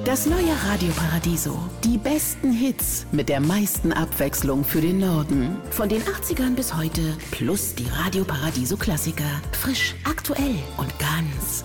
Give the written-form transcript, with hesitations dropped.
Das neue Radio Paradiso. Die besten Hits mit der meisten Abwechslung für den Norden. Von den 80ern bis heute. Plus die Radio Paradiso Klassiker. Frisch, aktuell und ganz